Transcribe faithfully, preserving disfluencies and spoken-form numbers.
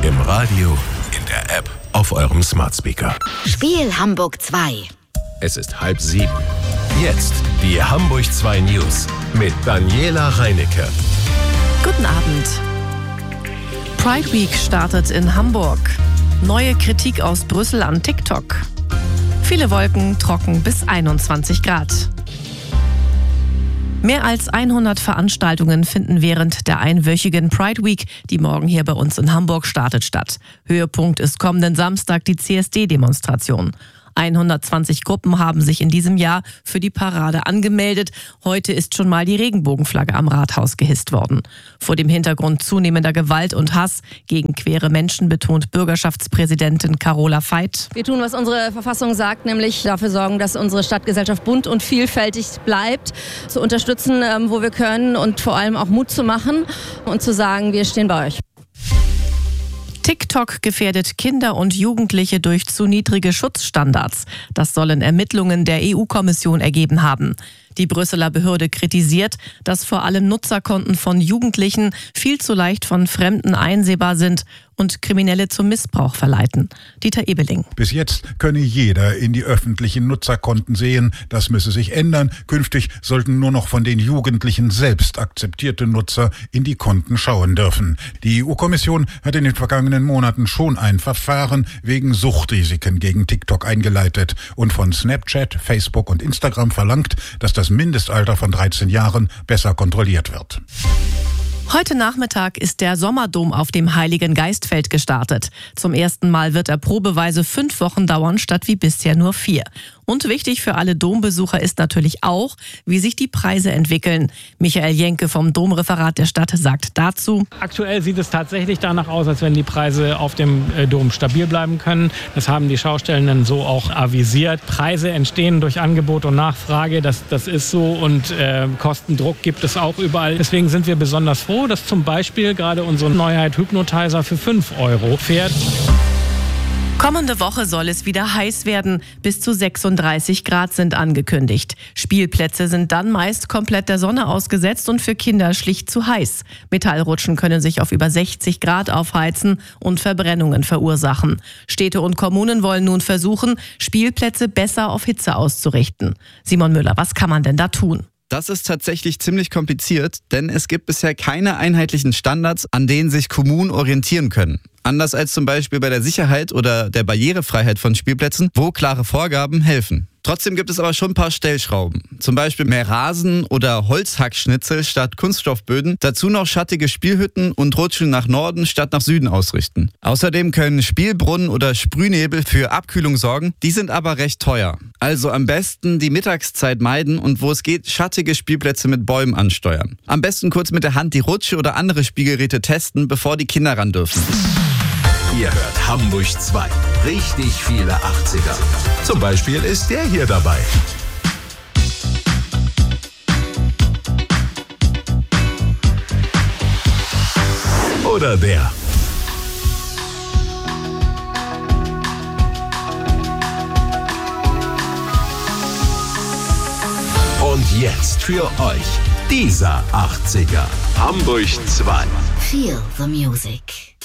Im Radio, in der App, auf eurem Smart Speaker. Spiel Hamburg zwei. Es ist halb sieben. Jetzt die Hamburg zwei News mit Daniela Reinecke. Guten Abend. Pride Week startet in Hamburg. Neue Kritik aus Brüssel an TikTok. Viele Wolken, trocken bis einundzwanzig Grad. Mehr als hundert Veranstaltungen finden während der einwöchigen Pride Week, die morgen hier bei uns in Hamburg startet, statt. Höhepunkt ist kommenden Samstag die C S D-Demonstration. hundertzwanzig Gruppen haben sich in diesem Jahr für die Parade angemeldet. Heute ist schon mal die Regenbogenflagge am Rathaus gehisst worden. Vor dem Hintergrund zunehmender Gewalt und Hass gegen queere Menschen betont Bürgerschaftspräsidentin Carola Veit: Wir tun, was unsere Verfassung sagt, nämlich dafür sorgen, dass unsere Stadtgesellschaft bunt und vielfältig bleibt, zu unterstützen, wo wir können und vor allem auch Mut zu machen und zu sagen, wir stehen bei euch. TikTok gefährdet Kinder und Jugendliche durch zu niedrige Schutzstandards. Das sollen Ermittlungen der E U-Kommission ergeben haben. Die Brüsseler Behörde kritisiert, dass vor allem Nutzerkonten von Jugendlichen viel zu leicht von Fremden einsehbar sind und Kriminelle zum Missbrauch verleiten. Dieter Ebeling. Bis jetzt könne jeder in die öffentlichen Nutzerkonten sehen. Das müsse sich ändern. Künftig sollten nur noch von den Jugendlichen selbst akzeptierte Nutzer in die Konten schauen dürfen. Die E U-Kommission hat in den vergangenen Monaten schon ein Verfahren wegen Suchtrisiken gegen TikTok eingeleitet und von Snapchat, Facebook und Instagram verlangt, dass das Mindestalter von dreizehn Jahren besser kontrolliert wird. Heute Nachmittag ist der Sommerdom auf dem Heiligen Geistfeld gestartet. Zum ersten Mal wird er probeweise fünf Wochen dauern, statt wie bisher nur vier. Und wichtig für alle Dombesucher ist natürlich auch, wie sich die Preise entwickeln. Michael Jenke vom Domreferat der Stadt sagt dazu: Aktuell sieht es tatsächlich danach aus, als wenn die Preise auf dem Dom stabil bleiben können. Das haben die Schaustellenden so auch avisiert. Preise entstehen durch Angebot und Nachfrage, das, das ist so, und äh, Kostendruck gibt es auch überall. Deswegen sind wir besonders froh, dass zum Beispiel gerade unsere Neuheit Hypnotizer für fünf Euro fährt. Kommende Woche soll es wieder heiß werden. Bis zu sechsunddreißig Grad sind angekündigt. Spielplätze sind dann meist komplett der Sonne ausgesetzt und für Kinder schlicht zu heiß. Metallrutschen können sich auf über sechzig Grad aufheizen und Verbrennungen verursachen. Städte und Kommunen wollen nun versuchen, Spielplätze besser auf Hitze auszurichten. Simon Müller, was kann man denn da tun? Das ist tatsächlich ziemlich kompliziert, denn es gibt bisher keine einheitlichen Standards, an denen sich Kommunen orientieren können. Anders als zum Beispiel bei der Sicherheit oder der Barrierefreiheit von Spielplätzen, wo klare Vorgaben helfen. Trotzdem gibt es aber schon ein paar Stellschrauben. Zum Beispiel mehr Rasen oder Holzhackschnitzel statt Kunststoffböden. Dazu noch schattige Spielhütten und Rutschen nach Norden statt nach Süden ausrichten. Außerdem können Spielbrunnen oder Sprühnebel für Abkühlung sorgen. Die sind aber recht teuer. Also am besten die Mittagszeit meiden und wo es geht, schattige Spielplätze mit Bäumen ansteuern. Am besten kurz mit der Hand die Rutsche oder andere Spielgeräte testen, bevor die Kinder ran dürfen. Ihr hört Hamburg zwei. Richtig viele achtziger. Zum Beispiel ist der hier dabei. Oder der. Und jetzt für euch dieser achtziger. Hamburg zwei. Feel the music.